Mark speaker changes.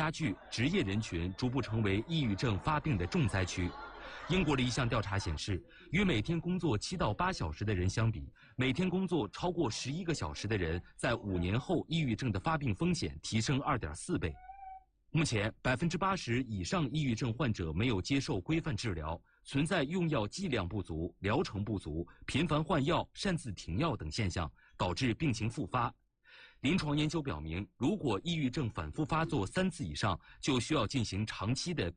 Speaker 1: 加剧，职业人群逐步成为抑郁症发病的重灾区。英国的一项调查显示，与每天工作7到8小时的人相比，每天工作超过11个小时的人，在5年后抑郁症的发病风险提升2.4倍。目前，80%以上抑郁症患者没有接受规范治疗，存在用药剂量不足、疗程不足、频繁换药、擅自停药等现象，导致病情复发。临床研究表明，如果抑郁症反复发作3次以上，就需要进行长期的